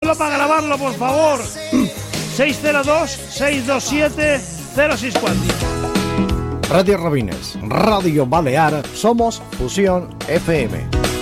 teléfono para grabarlo, por favor. 602-627-064. Radio Rabines, Radio Balear, somos Fusión FM.